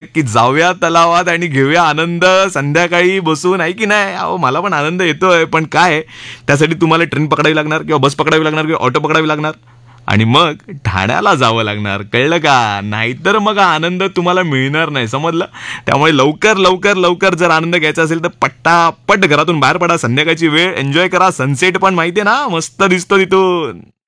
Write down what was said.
की जाऊया तलावात आणि घेऊया आनंद संध्याकाळी बसून, आहे की नाही? अहो मला पण आनंद येतोय, पण काय त्यासाठी तुम्हाला ट्रेन पकडावी लागणार किंवा बस पकडावी लागणार किंवा ऑटो पकडावी लागणार आणि मग ठाण्याला जावं लागणार, कळलं का? नाहीतर मग हा आनंद तुम्हाला मिळणार नाही, समजलं? त्यामुळे लवकर लवकर लवकर जर आनंद घ्यायचा असेल तर पट्टापट घरातून बाहेर पडा, संध्याकाळची वेळ एन्जॉय करा, सनसेट पण माहितीये ना मस्त दिसतो तिथून.